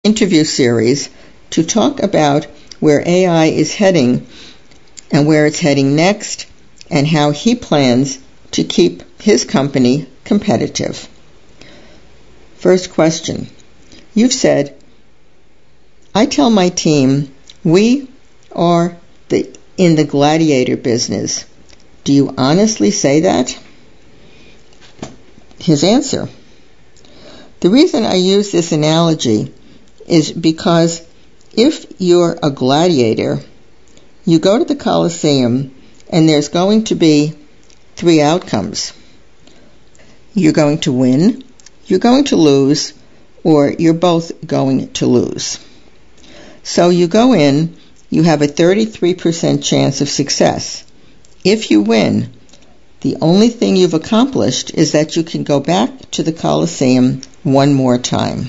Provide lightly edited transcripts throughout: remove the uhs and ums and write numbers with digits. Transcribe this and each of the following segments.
interview series to talk about where AI is heading and where it's heading next and how he plans to keep his company competitive. First question. You've said, I tell my team we are in the gladiator business. Do you honestly say that? His answer. The reason I use this analogy is because if you're a gladiator, you go to the Colosseum and there's going to be three outcomes. You're going to win, you're going to lose, or you're both going to lose. So you go in, you have a 33% chance of success. If you win, the only thing you've accomplished is that you can go back to the Colosseum one more time.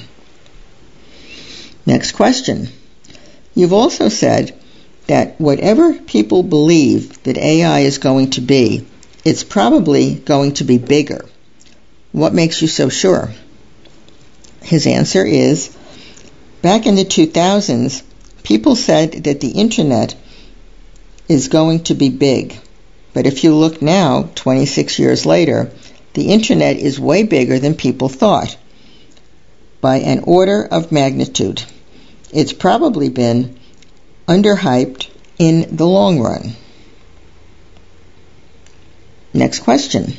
Next question. You've also said that whatever people believe that AI is going to be, it's probably going to be bigger. What makes you so sure? His answer is, back in the 2000s, people said that the internet is going to be big. But if you look now, 26 years later, the internet is way bigger than people thought, by an order of magnitude. It's probably been underhyped in the long run. Next question.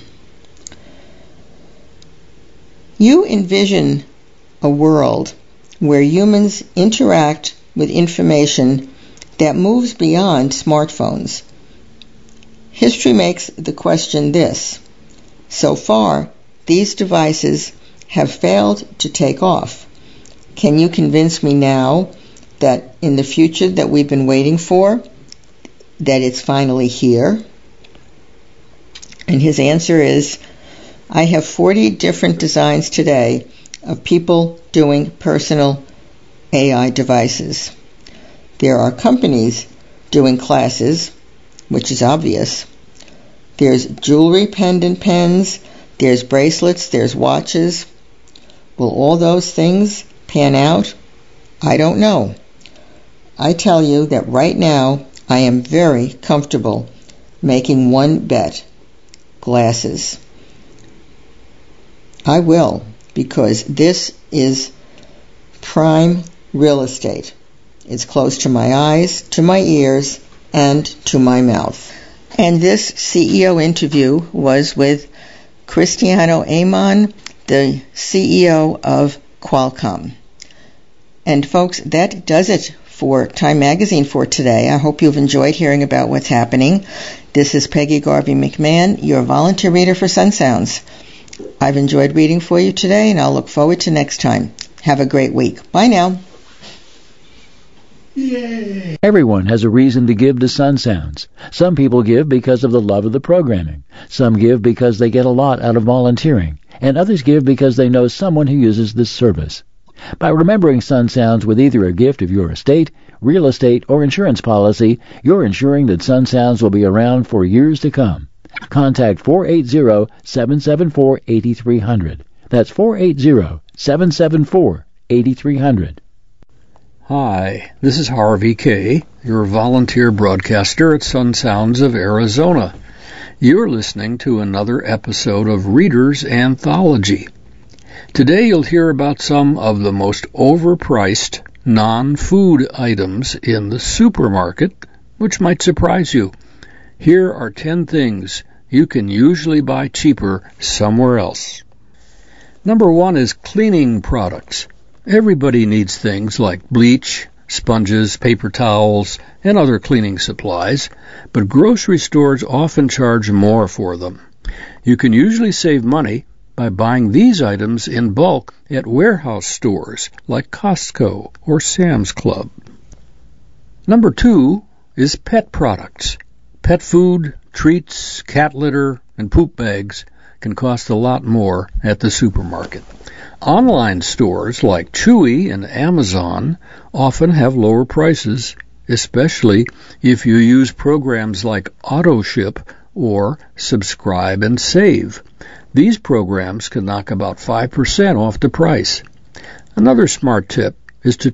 You envision a world where humans interact with information that moves beyond smartphones. History makes the question this. So far, these devices have failed to take off. Can you convince me now that in the future that we've been waiting for, that it's finally here? And his answer is, I have 40 different designs today of people doing personal AI devices. There are companies doing classes, which is obvious. There's jewelry pendant pens, there's bracelets, there's watches. Will all those things pan out? I don't know. I tell you that right now I am very comfortable making one bet. Glasses. I will, because this is prime real estate. It's close to my eyes, to my ears, and to my mouth. And this CEO interview was with Cristiano Amon, the CEO of Qualcomm. And folks, that does it for Time Magazine for today. I hope you've enjoyed hearing about what's happening. This is Peggy Garvey McMahon, your volunteer reader for Sun Sounds. I've enjoyed reading for you today, and I'll look forward to next time. Have a great week. Bye now. Yay. Everyone has a reason to give to Sun Sounds. Some people give because of the love of the programming. Some give because they get a lot out of volunteering. And others give because they know someone who uses this service. By remembering Sun Sounds with either a gift of your estate, real estate, or insurance policy, you're ensuring that Sun Sounds will be around for years to come. Contact 480-774-8300. That's 480-774-8300. Hi, this is Harvey K., your volunteer broadcaster at Sun Sounds of Arizona. You're listening to another episode of Reader's Anthology. Today you'll hear about some of the most overpriced non-food items in the supermarket, which might surprise you. Here are 10 things you can usually buy cheaper somewhere else. Number 1 is cleaning products. Everybody needs things like bleach, sponges, paper towels, and other cleaning supplies, but grocery stores often charge more for them. You can usually save money by buying these items in bulk at warehouse stores like Costco or Sam's Club. Number 2 is pet products. Pet food, treats, cat litter, and poop bags can cost a lot more at the supermarket. Online stores like Chewy and Amazon often have lower prices, especially if you use programs like AutoShip or Subscribe and Save. These programs can knock about 5% off the price. Another smart tip is to